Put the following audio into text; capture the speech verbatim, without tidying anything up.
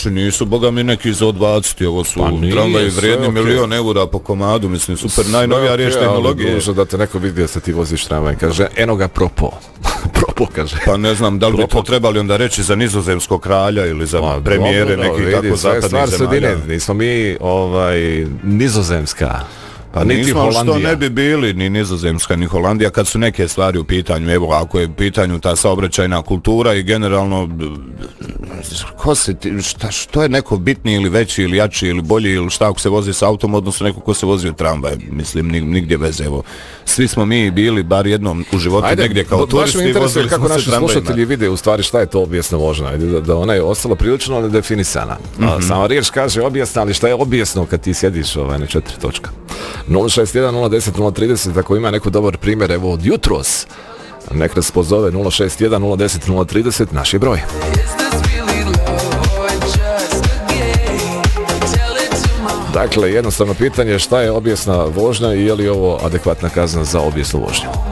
naši nisu, boga mi neki za odbaciti, ovo su pa tramvaji vrijedni okay. milion eura po komadu, mislim, super, najnovija okay, riječ tehnologije. Ali dužo da te neko vidi da se ti voziš tramvaj, kaže, eno ga propo. Propo, kaže. Pa ne znam, da li bi to trebali onda reći za nizozemskog kralja ili za pa, premijere dobro, nekih vidi, tako zapadnih zemalja. Sredine, nismo mi ovaj, nizozemska. Pa nismo što ne bi bili ni Nizozemska ni Holandija kad su neke stvari u pitanju. Evo, ako je u pitanju ta saobraćajna kultura i generalno ko se, šta, što je neko bitniji ili veći ili jači ili bolji ili šta ako se vozi s autom odnosno neko ko se vozi u tramvaj, mislim nigdje veze. Evo, svi smo mi bili bar jednom u životu ajde, negdje kao turisti i vozili kako smo se tramvajima. naši slušatelji vide u stvari šta je to obijesna vožnja, ajde, da, da ona je ostala prilično nedefinisana. Mm-hmm. Sama riječ kaže obijesna, ali šta je obijesno kad ti sjediš ovaj, na četiri točka. nula šest jedan nula deset nula trideset ako ima neko dobar primjer evo od jutros nek nas pozove nula šest jedan nula deset nula trideset naš je broj. Dakle jednostavno pitanje šta je obijesna vožnja i je li ovo adekvatna kazna za obijesnu vožnju.